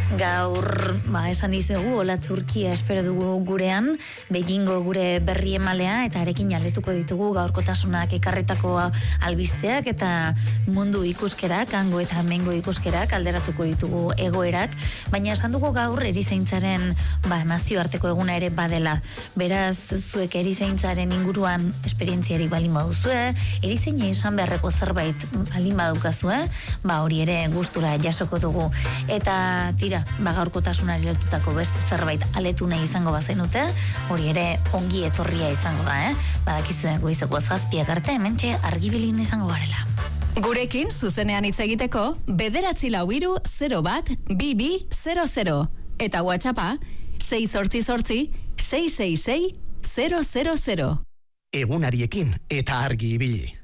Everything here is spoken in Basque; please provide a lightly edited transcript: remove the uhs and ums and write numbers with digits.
Gaur, esan dizuegu, Olatzurkia espero dugu gurean, Beijingo gure berri emalea, eta arekin aletuko ditugu gaurkotasunak ekarretako albisteak, eta mundu ikuskerak, hango eta hemengo ikuskerak, alderatuko ditugu egoerak, baina esan dugu gaur erizaintzaren nazioarteko eguna ere badela. Beraz, zuek erizaintzaren inguruan esperientziari balin baduzue, erizaini esan beharreko zerbait balin badukazue, hori ere gustura jasoko dugu. Eta tira, gaurkotasunari lotutako beste zerbait aletu nahi izango bazenute, hori ere ongi etorria izango da, Badakizue goizeko 7 arte hementxe argibilin izango garela. Gurekin zuzenean hitz egiteko 944-01-2200 eta WhatsAppa 688-666-000. Egunariekin eta argi ibili.